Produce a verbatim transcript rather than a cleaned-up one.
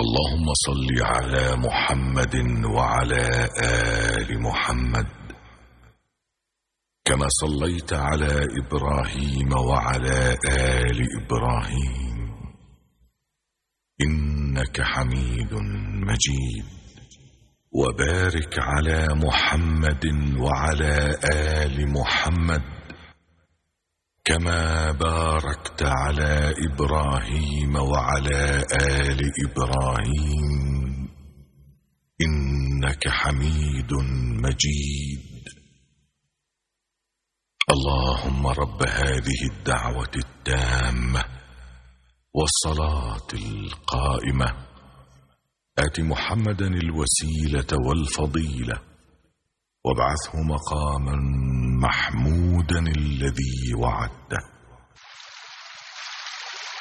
اللهم صل على محمد وعلى آل محمد كما صليت على إبراهيم وعلى آل إبراهيم إنك حميد مجيد. وبارك على محمد وعلى آل محمد كما باركت على إبراهيم وعلى آل إبراهيم إنك حميد مجيد. اللهم رب هذه الدعوة التامة والصلاة القائمة آت محمدا الوسيلة والفضيلة وابعثه مقاما محمودا الذي وعدته.